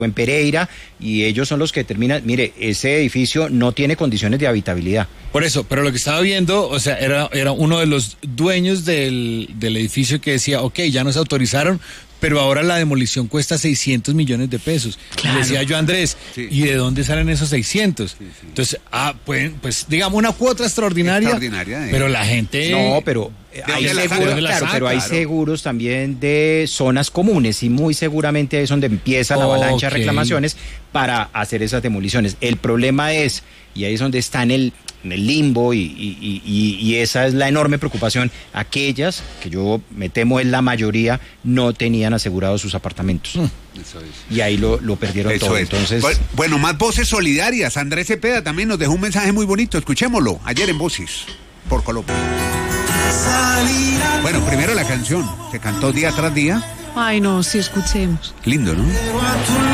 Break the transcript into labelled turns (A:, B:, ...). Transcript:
A: en Pereira, y ellos son los que determinan, mire, ese edificio no tiene condiciones de habitabilidad.
B: Por eso, pero lo que estaba viendo, o sea, era uno de los dueños del edificio que decía, ok, ya nos autorizaron, pero ahora la demolición cuesta 600 millones de pesos. Claro. Le decía yo a Andrés, sí. ¿Y de dónde salen esos 600? Sí. Entonces, pueden, pues, digamos, una cuota extraordinaria pero la gente...
A: No, pero... Hay seguros, claro, pero hay seguros también de zonas comunes y muy seguramente ahí es donde empieza la avalancha de reclamaciones para hacer esas demoliciones. El problema es, y ahí es donde está en el limbo y esa es la enorme preocupación, aquellas que yo me temo es la mayoría no tenían asegurados sus apartamentos. Eso es. Y ahí lo perdieron todo. Entonces,
C: bueno, más voces solidarias. Andrés Cepeda también nos dejó un mensaje muy bonito. Escuchémoslo ayer en Voces por Colombia. Bueno, primero la canción, se cantó día tras día.
D: Ay, no, sí, escuchemos.
C: Lindo, ¿no?